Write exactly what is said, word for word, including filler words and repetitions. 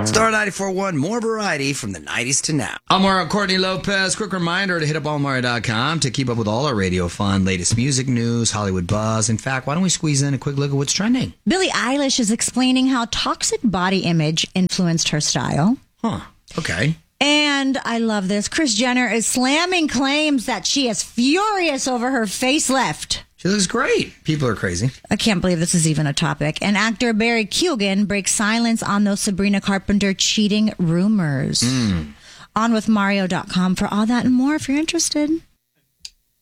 Star ninety-four point one, more variety from the nineties to now. I'm Mario Courtney Lopez. Quick reminder to hit up all mario dot com to keep up with all our radio fun, latest music news, Hollywood buzz. In fact, why don't we squeeze in a quick look at what's trending? Billie Eilish is explaining how toxic body image influenced her style. Huh. Okay. And I love this. Kris Jenner is slamming claims that she is furious over her facelift. She looks great. People are crazy. I can't believe this is even a topic. And actor Barry Keoghan breaks silence on those Sabrina Carpenter cheating rumors. Mm. On with mario dot com for all that and more if you're interested.